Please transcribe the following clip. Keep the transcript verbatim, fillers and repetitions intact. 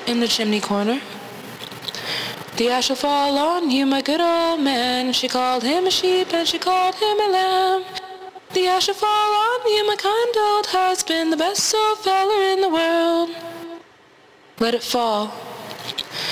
in the chimney corner. The ash will fall on you, my good old man. She called him a sheep and she called him a lamb. The ash will fall on you, my kind old husband, the best old fella in the world. Let it fall.